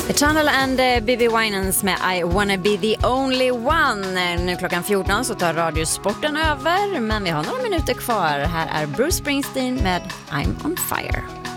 Eternal and Bibi Winans med I wanna be the only one. Nu klockan 14 så tar radiosporten över, men vi har några minuter kvar. Här är Bruce Springsteen med I'm on fire.